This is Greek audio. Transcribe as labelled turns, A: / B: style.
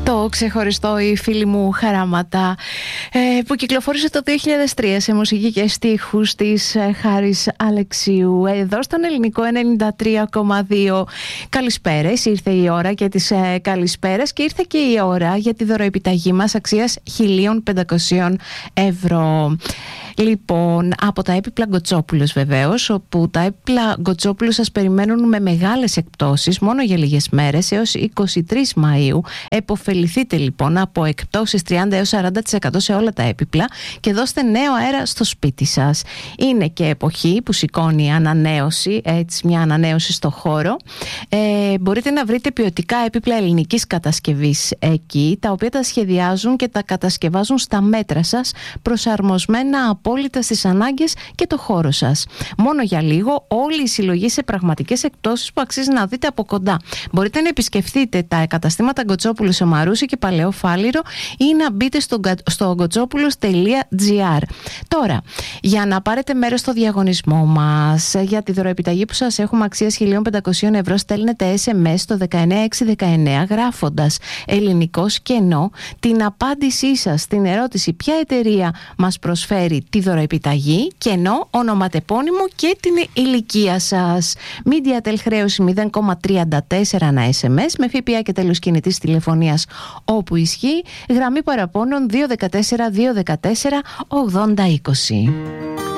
A: Το ξεχωριστό «Η φίλη μου χαράματα» που κυκλοφόρησε το 2003 σε μουσική και στίχους της Χάρης Αλεξίου εδώ στον ελληνικό 93,2. Καλησπέρες, ήρθε η ώρα για τις καλησπέρες και ήρθε και η ώρα για τη δωροεπιταγή μας αξίας 1.500 ευρώ. Λοιπόν, από τα έπιπλα Γκοτσόπουλος βεβαίως, όπου τα έπιπλα Γκοτσόπουλος σας περιμένουν με μεγάλες εκπτώσεις μόνο για λίγες μέρες έως 23 Μαΐου. Εποφεληθείτε λοιπόν από εκπτώσεις 30 έως 40% σε όλα τα έπιπλα και δώστε νέο αέρα στο σπίτι σας. Είναι και εποχή που σηκώνει ανανέωση, έτσι μια ανανέωση στο χώρο. Μπορείτε να βρείτε ποιοτικά έπιπλα ελληνικής κατασκευής εκεί, τα οποία τα σχεδιάζουν και τα κατασκευάζουν στα μέτρα σας, προσαρμοσμένα απόλυτα στις ανάγκες και το χώρο σας. Μόνο για λίγο όλη η συλλογή σε πραγματικές εκπτώσεις που αξίζει να δείτε από κοντά. Μπορείτε να επισκεφτείτε τα καταστήματα Γκοτσόπουλου σε Μαρούσι και Παλαιό Φάληρο ή να μπείτε στο γκοτσόπουλος.gr. Τώρα, για να πάρετε μέρος στο διαγωνισμό μας για τη δωροεπιταγή που σας έχουμε αξίας 1.500 ευρώ, στέλνετε SMS στο 19619 γράφοντας ελληνικός κενό την απάντησή σας στην ερώτηση ποια εταιρεία μας προσφέρει τη δωροεπιταγή, κενό, ονοματεπώνυμο και την ηλικία σας. MediaTel χρέωση 0,34 ένα SMS με ΦΠΑ και τέλος κινητής τηλεφωνίας όπου ισχύει. Γραμμή παραπώνων 214 214 8020.